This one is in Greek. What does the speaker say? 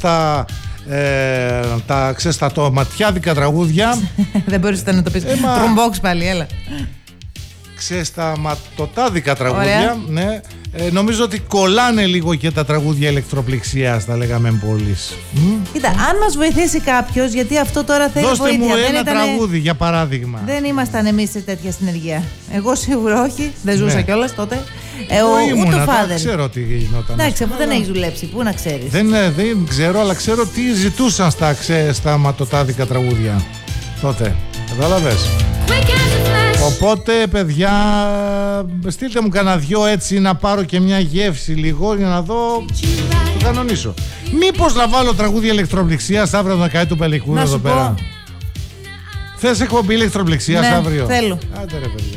τα τοματιάδικα τραγούδια. Δεν μπορείς να το πεις. Τρουμπόξ πάλι, έλα. Ξεσταματωτάδικα τραγούδια. Ναι. Νομίζω ότι κολλάνε λίγο και τα τραγούδια ηλεκτροπληξίας, τα λέγαμε εμπολής. Κοίτα, αν μας βοηθήσει κάποιος, γιατί αυτό τώρα θέλει δώστε βοήθεια. μου ένα τραγούδι για παράδειγμα. Δεν ήμασταν εμείς σε τέτοια συνεργεία. Εγώ σίγουρα όχι, δεν ζούσα κιόλας τότε. Ούτε ο Father. ξέρω τι γινόταν. Εντάξει, αφού δεν έχεις δουλέψει, πού να ξέρεις. Δεν ξέρω, αλλά ξέρω τι ζητούσαν στα ξεσταματωτάδικα τραγούδια τότε. Κατάλαβες. Οπότε, παιδιά, στείλτε μου κανένα δυο έτσι να πάρω και μια γεύση λίγο για να δω. Το κανονίσω. Μήπως να βάλω τραγούδια ηλεκτροπληξίας αύριο να καεί του Πελικούρου εδώ πέρα. Θες εκπομπή ηλεκτροπληξίας αύριο? Θέλω. Άντε ρε παιδιά.